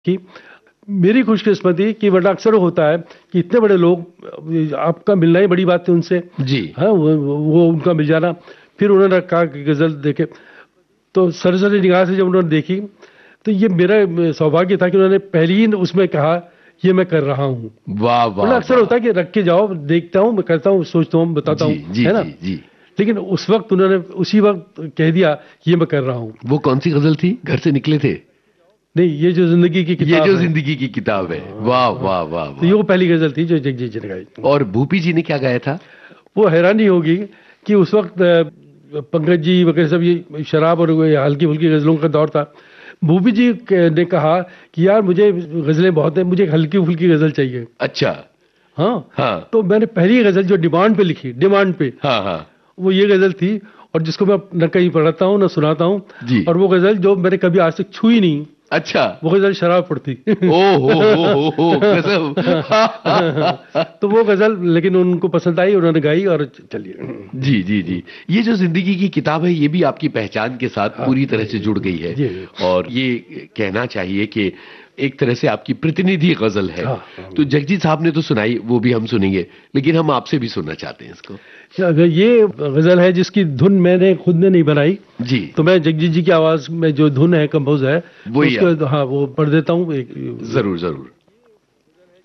कि मेरी खुशकिस्मती कि वरना अक्सर होता है कि इतने बड़े लोग, आपका मिलना ही बड़ी बात है उनसे जी। हाँ, वो उनका मिल जाना। फिर उन्होंने कहा कि गजल देखे, तो सरसरी निगाह से जब उन्होंने देखी तो ये मेरा सौभाग्य था कि उन्होंने पहली ही उसमें कहा ये मैं कर रहा हूँ। वाह वरना वाह अक्सर वाह। होता है कि रख के जाओ, देखता हूँ, मैं करता हूँ, सोचता हूँ, बताता जी हूँ, जी है ना। जी जी। लेकिन उस वक्त उन्होंने उसी वक्त कह दिया ये मैं कर रहा हूँ। वो कौन सी गजल थी, घर से निकले थे? नहीं, ये जो जिंदगी की ये किताब जो है। जिंदगी की किताब है। वाह हाँ, वाह वाह तो ये वाह। वो पहली गजल थी जो जगजीत जी ने गाई। और भूपी जी ने क्या गाया था? वो हैरानी होगी कि उस वक्त पंकज जी वगैरह सब ये शराब और हल्की फुल्की गजलों का दौर था। भूपी जी ने कहा कि यार मुझे गजलें बहुत हैं, मुझे हल्की फुल्की गजल चाहिए। अच्छा। हाँ, हाँ तो मैंने पहली गजल जो डिमांड पे लिखी, डिमांड पे, हाँ हाँ। वो ये गजल थी। और जिसको मैं न कहीं पढ़ता हूँ न सुनाता हूँ। जी। और वो गजल जो मैंने कभी आज तक छुई नहीं, अच्छा। वो गजल शराब पड़ती। ओ हो गजब। तो वो गजल लेकिन उनको पसंद आई, उन्होंने गाई और चलिए। जी जी जी। ये जो जिंदगी की किताब है ये भी आपकी पहचान के साथ हाँ पूरी तरह जी से जुड़ गई है। जी। और ये कहना चाहिए कि एक तरह से आपकी प्रतिनिधि गजल है। हाँ तो जगजीत साहब ने तो सुनाई, वो भी हम सुनेंगे, लेकिन हम आपसे भी सुनना चाहते हैं इसको। अगर ये गजल है जिसकी धुन मैंने खुद ने नहीं बनाई, जी। तो मैं जगजीत जी की आवाज में जो धुन है कंपोज है, तो वही आप। उसको हाँ वो पढ़ देता हूँ एक। जरूर जरूर।